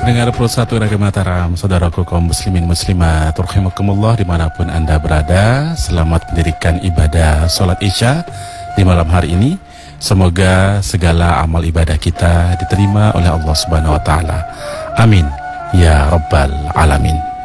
Pendengar Pro 1 Radio Mataram, saudaraku kaum muslimin muslimat, rahimakumullah dimanapun Anda berada. Selamat mendirikan ibadah sholat Isya di malam hari ini. Semoga segala amal ibadah kita diterima oleh Allah Subhanahu wa Ta'ala. Amin ya Rabbal Alamin.